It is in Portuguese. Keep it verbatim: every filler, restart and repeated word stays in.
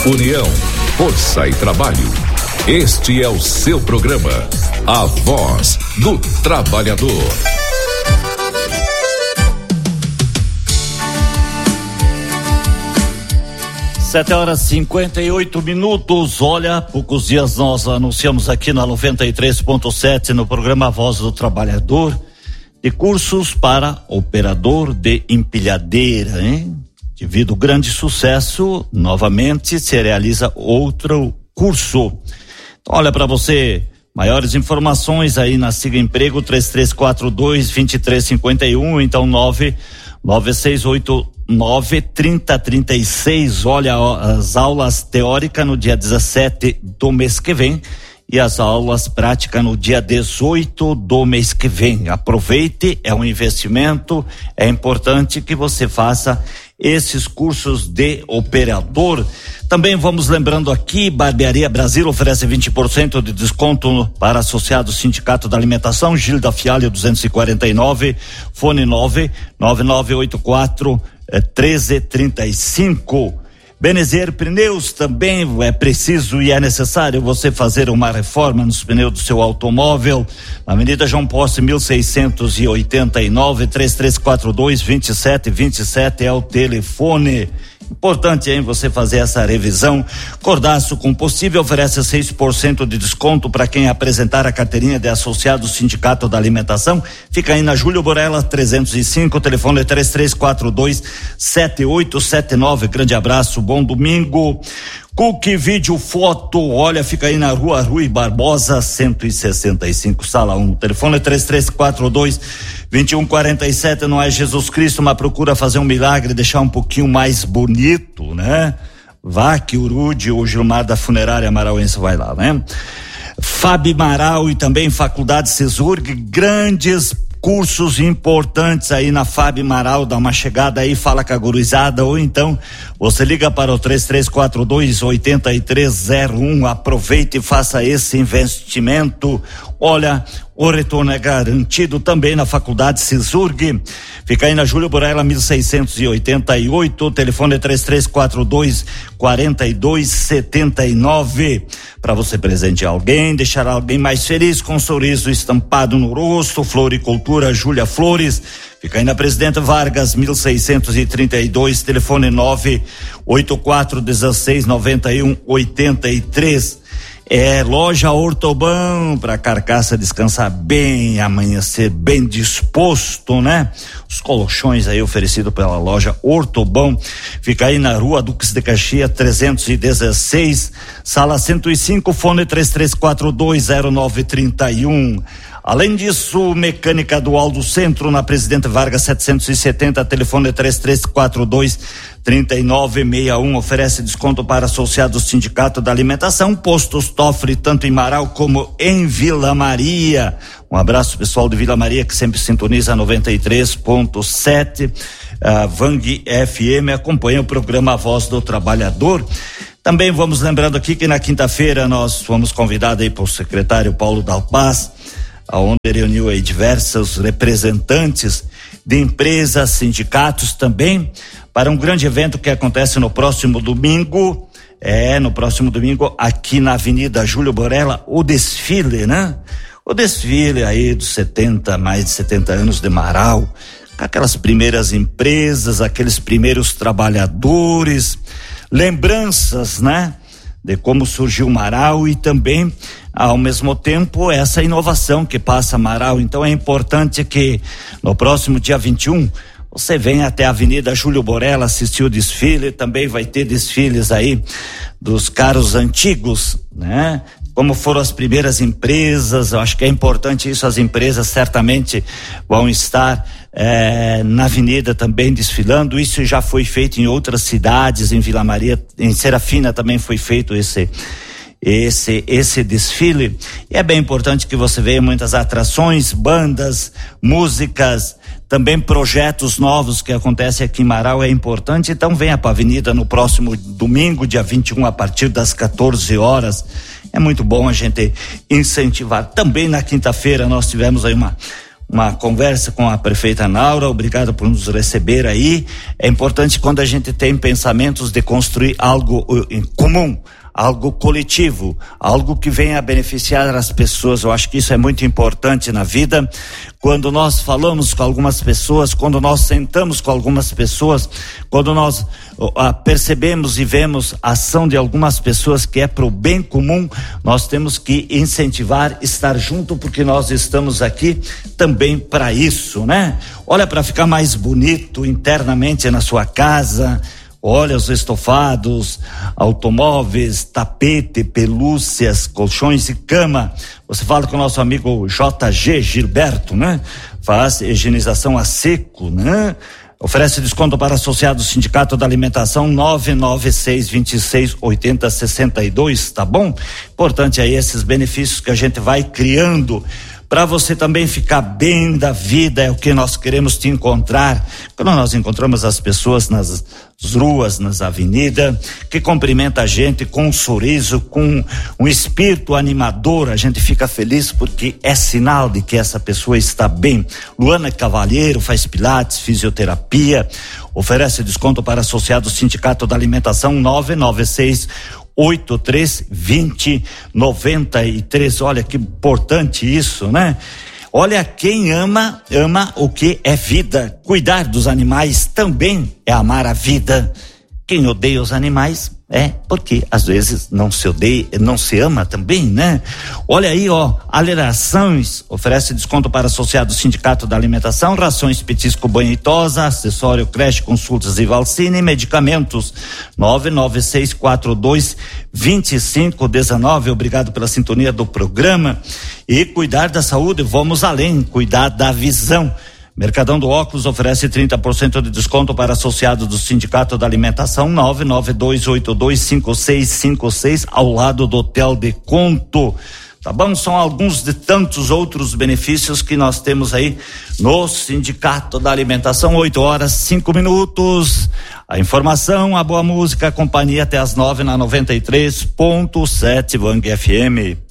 União, força e trabalho. Este é o seu programa, A Voz do Trabalhador. Sete horas e cinquenta e oito minutos. Olha, há poucos dias nós anunciamos aqui na noventa e três ponto sete no programa Voz do Trabalhador de cursos para operador de empilhadeira, hein? Devido ao grande sucesso, novamente se realiza outro curso. Então, olha, para você, maiores informações aí na Siga Emprego três três quatro dois, dois três cinco um, então nove nove seis oito nove, trinta, trinta e seis. Olha, as aulas teóricas no dia dezessete do mês que vem e as aulas práticas no dia dezoito do mês que vem. Aproveite, é um investimento, é importante que você faça esses cursos de operador. Também vamos lembrando aqui, Barbearia Brasil oferece vinte por cento de desconto para associados Sindicato da Alimentação, Gilda Fialho duzentos e quarenta e nove, fone nove nove nove oito quatro treze trinta e cinco. Benezer Pneus, também é preciso e é necessário você fazer uma reforma nos pneus do seu automóvel. Avenida João Posse mil seiscentos e oitenta e nove, três três quatro dois, dois sete dois sete é o telefone. Importante, hein, você fazer essa revisão. Cordaço Combustível oferece seis por cento de desconto para quem apresentar a carteirinha de associado Sindicato da Alimentação. Fica aí na Júlio Borella trezentos e cinco, telefone é três três quatro dois, sete oito sete nove. Grande abraço, bom domingo. Cook Vídeo Foto, olha, fica aí na Rua Rui Barbosa cento e sessenta e cinco, sala um. Telefone é três três quatro dois, dois um quatro sete. Não é Jesus Cristo, mas procura fazer um milagre, deixar um pouquinho mais bonito, né? Vá que o Rude, o Gilmar da Funerária Marauense vai lá, né? Fabi Maral e também Faculdade Cesurg, grandes cursos importantes aí na Fábio Maral. Dá uma chegada aí, fala com a gurizada, ou então você liga para o três três quatro dois, oito três zero um. Aproveite e faça esse investimento. Olha, o retorno é garantido também na Faculdade Cesurg. Fica aí na Júlio Borella mil seiscentos e oitenta e oito, o telefone é três três quatro dois, quatro dois sete nove. Para você presentear alguém, deixar alguém mais feliz com um sorriso estampado no rosto. Floricultura Júlia Flores. Fica aí na Presidente Vargas mil seiscentos e trinta e dois, telefone nove oito quatro um seis nove um oito três. É Loja Ortoban, para carcaça descansar bem, amanhecer bem disposto, né? Os colchões aí oferecidos pela Loja Ortoban. Fica aí na Rua Duques de Caxias trezentos e dezesseis, sala cento e cinco, fone três três quatro dois, zero nove três um. Além disso, Mecânica Dual do Centro, na Presidente Vargas setecentos e setenta, telefone três três quatro dois, três nove seis um, oferece desconto para associados do Sindicato da Alimentação. Postos Toffoli, tanto em Marau como em Vila Maria. Um abraço pessoal de Vila Maria, que sempre sintoniza noventa e três ponto sete. A Vang F M acompanha o programa Voz do Trabalhador. Também vamos lembrando aqui que na quinta-feira nós fomos convidados aí pelo secretário Paulo Dalpaz, aonde reuniu aí diversos representantes de empresas, sindicatos também, para um grande evento que acontece no próximo domingo, é, no próximo domingo, aqui na Avenida Júlio Borella, o desfile, né? O desfile aí dos setenta, mais de setenta anos de Marau, com aquelas primeiras empresas, aqueles primeiros trabalhadores, lembranças, né? De como surgiu Marau e também, ao mesmo tempo, essa inovação que passa Marau. Então é importante que no próximo dia vinte e um você venha até a Avenida Júlio Borella assistir o desfile. Também vai ter desfiles aí dos carros antigos, né? Como foram as primeiras empresas. Eu acho que é importante isso. As empresas certamente vão estar é, na avenida também desfilando. Isso já foi feito em outras cidades, em Vila Maria, em Serafina também foi feito esse esse esse desfile. E é bem importante que você veja muitas atrações, bandas, músicas, também projetos novos que acontecem aqui em Marau. É importante. Então venha para a avenida no próximo domingo, dia vinte e um, a partir das quatorze horas. É muito bom a gente incentivar. Também na quinta-feira nós tivemos aí uma uma conversa com a prefeita Naura, obrigado por nos receber aí. É importante quando a gente tem pensamentos de construir algo em comum, algo coletivo, algo que venha a beneficiar as pessoas. Eu acho que isso é muito importante na vida. Quando nós falamos com algumas pessoas, quando nós sentamos com algumas pessoas, quando nós uh, percebemos e vemos a ação de algumas pessoas que é para o bem comum, nós temos que incentivar, estar junto, porque nós estamos aqui também para isso, né? Olha, para ficar mais bonito internamente na sua casa, olha os estofados, automóveis, tapete, pelúcias, colchões e cama. Você fala com o nosso amigo J G Gilberto, né? Faz higienização a seco, né? Oferece desconto para associados Sindicato da Alimentação nove nove seis, vinte e seis, oitenta, sessenta e dois, tá bom? Importante aí esses benefícios que a gente vai criando para você também ficar bem da vida, é o que nós queremos te encontrar. Quando nós encontramos as pessoas nas ruas, nas avenidas, que cumprimenta a gente com um sorriso, com um espírito animador, a gente fica feliz porque é sinal de que essa pessoa está bem. Luana Cavalheiro faz pilates, fisioterapia, oferece desconto para associados Sindicato da Alimentação nove nove seis, oito três vinte, noventa e três. Olha que importante isso, né? Olha, quem ama, ama o que é vida. Cuidar dos animais também é amar a vida. Quem odeia os animais é porque às vezes não se odeia, não se ama também, né? Olha aí, ó, Alerações oferece desconto para associados Sindicato da Alimentação, rações petisco banho e tosa, acessório creche, consultas e vacina e medicamentos. nove nove seis quatro dois, dois cinco um nove. Obrigado pela sintonia do programa. E cuidar da saúde, vamos além, cuidar da visão. Mercadão do Óculos oferece trinta por cento de desconto para associados do Sindicato da Alimentação nove nove dois oito dois cinco seis cinco seis, ao lado do Hotel de Conto. Tá bom? São alguns de tantos outros benefícios que nós temos aí no Sindicato da Alimentação. Oito horas, cinco minutos. A informação, a boa música, a companhia até as nove na noventa e três ponto sete Vang F M.